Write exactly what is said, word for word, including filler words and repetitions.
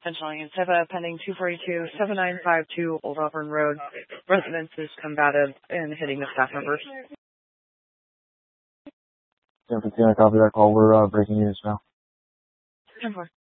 Central Union Civa, pending two forty-two, seven nine five two Old Auburn Road. Residence is combative in hitting the staff members. San Francisco, copy that call. We're uh, breaking news now. ten four.